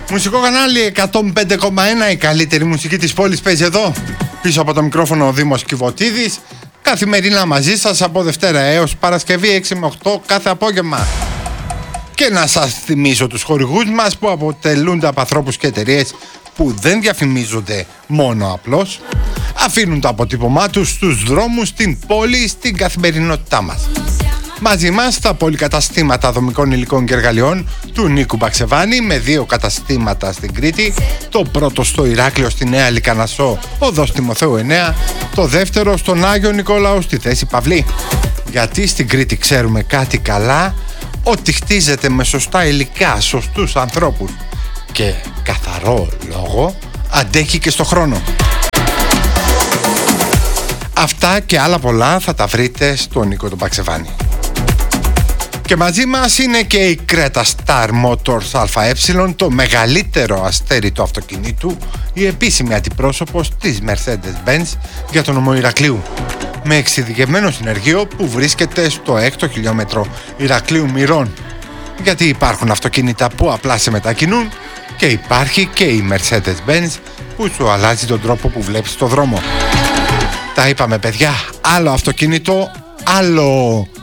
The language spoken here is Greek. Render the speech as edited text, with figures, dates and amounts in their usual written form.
Μουσικό κανάλι 105,1, η καλύτερη μουσική της πόλης παίζει εδώ. Πίσω από το μικρόφωνο ο Δήμος Κιβωτίδης. Καθημερινά μαζί σας από Δευτέρα έως Παρασκευή 6 με 8 κάθε απόγευμα. Και να σας θυμίσω τους χορηγούς μας που αποτελούνται από ανθρώπους και εταιρείες που δεν διαφημίζονται μόνο απλώς. Αφήνουν το αποτύπωμά τους στους δρόμους, στην πόλη, στην καθημερινότητά μας. Μαζί μας τα πολυκαταστήματα δομικών υλικών και εργαλειών του Νίκου Μπαξεβάνη με 2 καταστήματα στην Κρήτη, το πρώτο στο Ηράκλειο στη Νέα Λυκανασσό, οδός Τιμοθέου 9, το δεύτερο στον Άγιο Νικόλαο στη θέση Παυλή. Γιατί στην Κρήτη ξέρουμε κάτι καλά, ότι χτίζεται με σωστά υλικά, σωστούς ανθρώπους και καθαρό λόγο, αντέχει και στο χρόνο. Αυτά και άλλα πολλά θα τα βρείτε στο Νίκο τον Μπαξεβάνη. Και μαζί μας είναι και η Creta Star Motors ΑΕ, το μεγαλύτερο αστέρι του αυτοκινήτου, η επίσημη αντιπρόσωπος της Mercedes-Benz για τον νομό Ηρακλείου. Με εξειδικευμένο συνεργείο που βρίσκεται στο 6ο χιλιόμετρο Ηρακλείου Μυρών. Γιατί υπάρχουν αυτοκίνητα που απλά σε μετακινούν και υπάρχει και η Mercedes-Benz που σου αλλάζει τον τρόπο που βλέπεις το δρόμο. Τα είπαμε παιδιά, άλλο αυτοκίνητο, άλλο